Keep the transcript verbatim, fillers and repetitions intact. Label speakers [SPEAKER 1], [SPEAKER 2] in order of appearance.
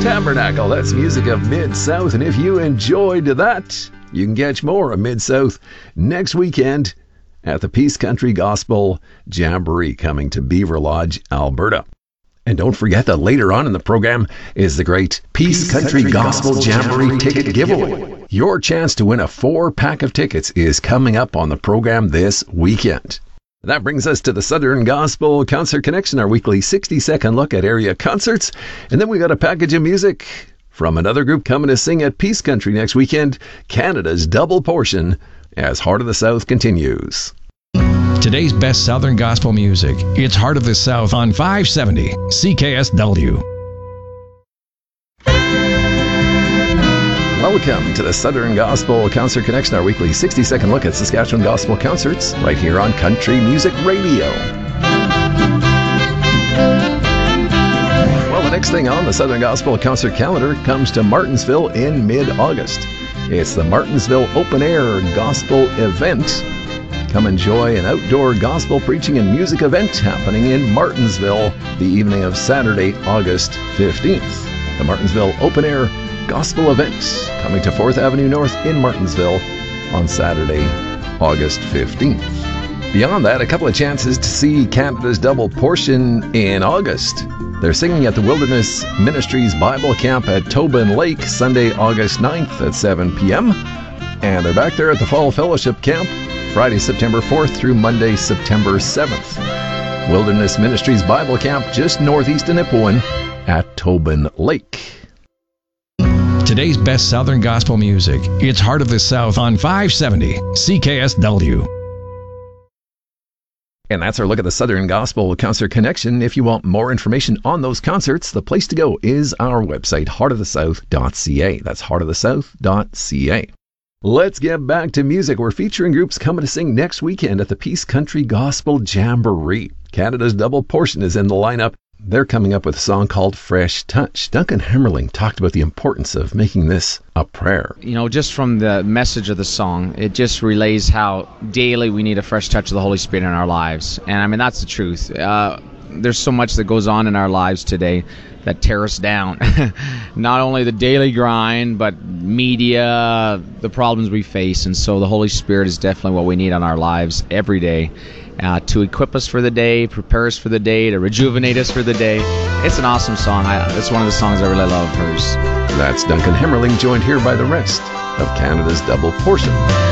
[SPEAKER 1] Tabernacle. That's music of Mid-South. And if you enjoyed that, you can catch more of Mid-South next weekend at the Peace Country Gospel Jamboree coming to Beaver Lodge, Alberta. And don't forget that later on in the program is the great Peace, Peace Country, Country Gospel, Gospel Jamboree, Jamboree ticket, ticket giveaway. giveaway. Your chance to win a four-pack of tickets is coming up on the program this weekend. That brings us to the Southern Gospel Concert Connection, our weekly sixty-second look at area concerts. And then we got a package of music from another group coming to sing at Peace Country next weekend, Canada's Double Portion, as Heart of the South continues.
[SPEAKER 2] Today's best Southern Gospel music. It's Heart of the South on five seventy C K S W.
[SPEAKER 1] Welcome to the Southern Gospel Concert Connection, our weekly sixty-second look at Saskatchewan Gospel concerts, right here on Country Music Radio. Well, the next thing on the Southern Gospel concert calendar comes to Martensville in mid-August. It's the Martensville Open Air Gospel Event. Come enjoy an outdoor gospel preaching and music event happening in Martensville the evening of Saturday, August fifteenth. The Martensville Open Air Gospel Event coming to fourth Avenue North in Martensville on Saturday, August fifteenth. Beyond that, a couple of chances to see Canada's Double Portion in August. They're singing at the Wilderness Ministries Bible Camp at Tobin Lake Sunday, August ninth at seven p.m. And they're back there at the Fall Fellowship Camp Friday, September fourth through Monday, September seventh. Wilderness Ministries Bible Camp just northeast of Nipawin at Tobin Lake.
[SPEAKER 2] Today's best Southern Gospel music. It's Heart of the South on five seventy C K S W.
[SPEAKER 1] And that's our look at the Southern Gospel Concert Connection. If you want more information on those concerts, the place to go is our website, heart of the south dot c a. That's heart of the south dot c a. Let's get back to music. We're featuring groups coming to sing next weekend at the Peace Country Gospel Jamboree. Canada's Double Portion is in the lineup. They're coming up with a song called Fresh Touch. Duncan Hemmerling talked about the importance of making this a prayer.
[SPEAKER 3] You know, just from the message of the song, it just relays how daily we need a fresh touch of the Holy Spirit in our lives. And I mean, that's the truth. Uh, there's so much that goes on in our lives today that tear us down. Not only the daily grind, but media, the problems we face. And so the Holy Spirit is definitely what we need on our lives every day uh, to equip us for the day, prepare us for the day, to rejuvenate us for the day. It's an awesome song. I, it's one of the songs I really love of hers.
[SPEAKER 1] That's Duncan Hemmerling, joined here by the rest of Canada's Double Portion.